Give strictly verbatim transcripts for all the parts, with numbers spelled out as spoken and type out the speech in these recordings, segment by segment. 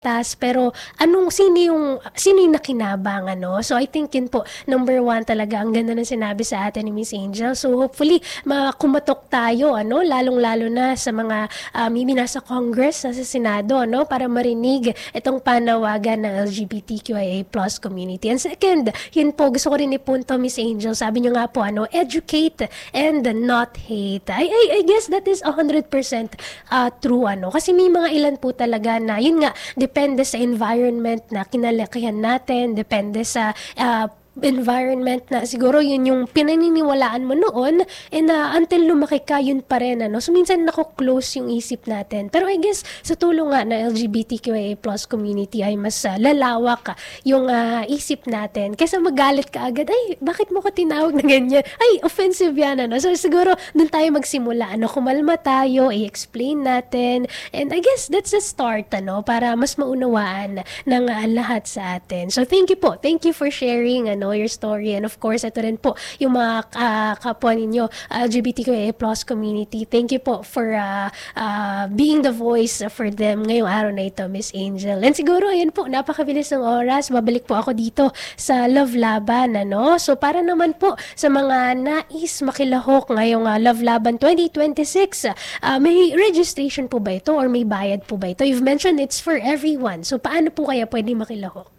Tas pero anong sino yung sino yung nakinabang ano? So I think yun po, number one talaga ang ganda ng sinabi sa atin ni Miss Angel. So hopefully makumatok tayo ano, lalong-lalo na sa mga uh, maybe nasa Congress, nasa Senado ano, para marinig itong panawagan ng L G B T Q I A plus community. And second, yun po gusto ko rin ipunto Miss Angel. Sabi niyo nga po ano, educate and not hate. I I, I guess that is one hundred percent uh, true ano. Kasi may mga ilan po talaga na yun nga depende sa environment na kinalakihan natin, depende sa uh, environment na siguro yun yung pinaniniwalaan mo noon and uh, until lumaki ka yun pa rin ano. So minsan nako-close yung isip natin. Pero I guess sa tulong nga na L G B T Q I A plus community ay mas uh, lalawak uh, yung uh, isip natin. Kaysa magalit ka agad, ay bakit mo ko tinawag na ganyan? Ay offensive yan ano. So siguro dun tayo magsimula ano, kumalma tayo, i-explain natin. And I guess that's the start ano para mas maunawaan ng uh, lahat sa atin. So thank you po. Thank you for sharing ano your story, and of course ito rin po yung mga uh, kapwa ninyo L G B T Q I A plus community. Thank you po for uh, uh, being the voice for them ngayong araw na ito, Miss Angel. And siguro ayun po, napakabilis ng oras, babalik po ako dito sa Love Laban ano. So para naman po sa mga nais makilahok ngayong uh, Love Laban twenty twenty-six, uh, may registration po ba ito or may bayad po ba ito? You've mentioned it's for everyone, so paano po kaya pwede makilahok?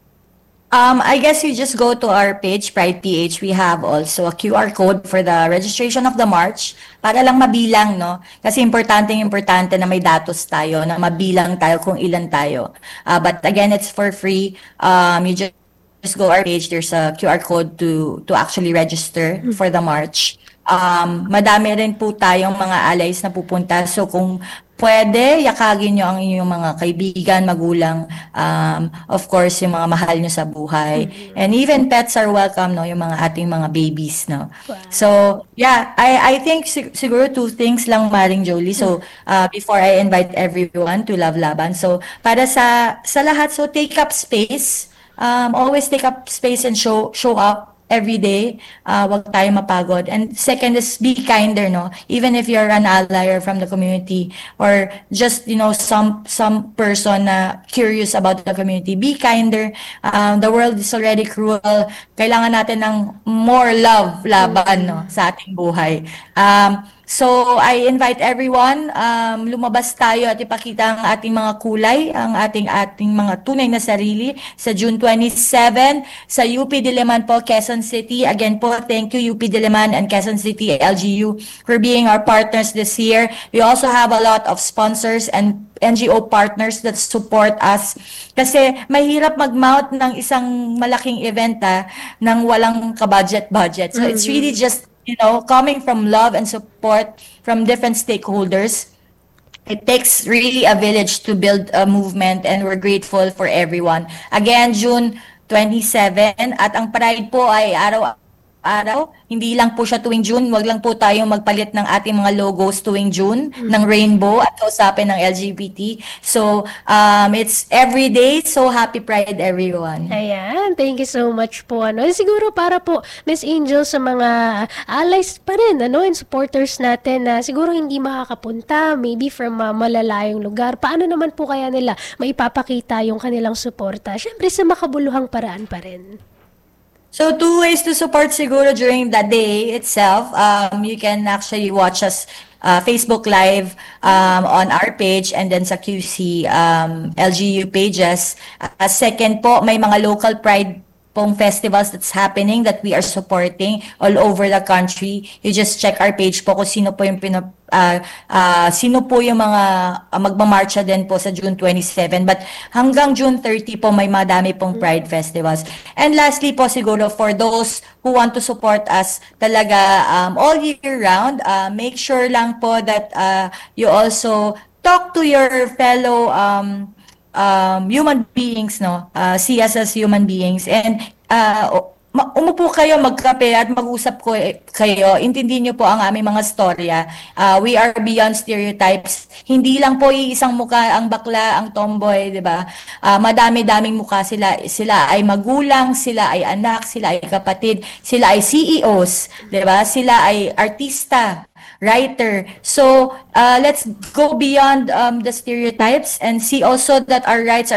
Um, I guess you just go to our page, Pride P H. We have also a Q R code for the registration of the march para lang mabilang, no? Kasi importante importante na may datos tayo, na mabilang tayo kung ilan tayo. Uh, but again, it's for free. Um, you just, just go our page. There's a Q R code to to actually register for the march. Um, madami rin po tayong mga allies na pupunta. So kung pwede, yakagin nyo ang inyong mga kaibigan, magulang, um, of course, yung mga mahal nyo sa buhay. Mm-hmm. And even pets are welcome, no? Yung mga ating mga babies, no? Wow. So, yeah, I I think sig- siguro two things lang, Maring Jolie. So, uh, before I invite everyone to Love Laban. So, para sa sa lahat, so take up space. Um, always take up space and show show up every day. Uh, wag tayo mapagod. And second is be kinder, no? Even if you're an ally or from the community or just, you know, some some person na curious about the community, be kinder. Um, the world is already cruel. Kailangan natin ng more love, laban, no, sa ating buhay. Um, So, I invite everyone, um, lumabas tayo at ipakita ang ating mga kulay, ang ating ating mga tunay na sarili sa June twenty-seven sa U P Diliman po, Quezon City. Again po, thank you U P Diliman and Quezon City L G U for being our partners this year. We also have a lot of sponsors and N G O partners that support us. Kasi mahirap mag-mount ng isang malaking event ah, ng walang ka-budget-budget. So, mm-hmm. It's really just you know, coming from love and support from different stakeholders. It takes really a village to build a movement and we're grateful for everyone. Again, June twenty-seven at ang Pride po ay araw araw, hindi lang po siya tuwing June, wag lang po tayong magpalit ng ating mga logos tuwing June, mm-hmm. ng rainbow at kausapin ng L G B T. So, um, it's every day, so happy Pride everyone. Ayan, thank you so much po. Ano. Siguro para po, Miss Angel, sa mga allies pa rin, ano, and supporters natin na siguro hindi makakapunta, maybe from uh, malalayong lugar, paano naman po kaya nila maipapakita yung kanilang suporta? Siyempre sa makabuluhang paraan pa rin. So two ways to support siguro during the day itself. Um, you can actually watch us uh, Facebook Live um, on our page and then sa Q C um, L G U pages. Uh, second po, may mga local pride pong festivals that's happening that we are supporting all over the country. You just check our page po kung sino po yung pinap Uh, uh, sino po yung mga uh, magmamarcha din po sa June twenty-seven. But hanggang June thirty po, may madami pong Pride Festivals. And lastly po siguro, for those who want to support us talaga um, all year round, uh, make sure lang po that uh, you also talk to your fellow um, um, human beings, no? Uh, see us as human beings. And uh, umupo kayo, magkape at mag-usap ko kayo. Intindihin niyo po ang aming mga storya. Uh, we are beyond stereotypes. Hindi lang po iisang mukha ang bakla, ang tomboy, 'di ba? Uh, madami-daming mukha sila. Sila ay magulang, sila ay anak, sila ay kapatid, sila ay C E Os, 'di ba? Sila ay artista. writer. So uh, let's go beyond um, the stereotypes and see also that our rights are